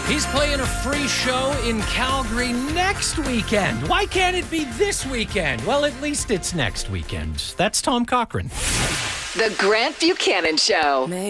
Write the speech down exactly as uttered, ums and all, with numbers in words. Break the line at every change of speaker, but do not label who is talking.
He's playing a free show in Calgary next weekend. Why can't it be this weekend? Well, at least it's next weekend. That's Tom Cochrane.
The Grant Buchanan Show.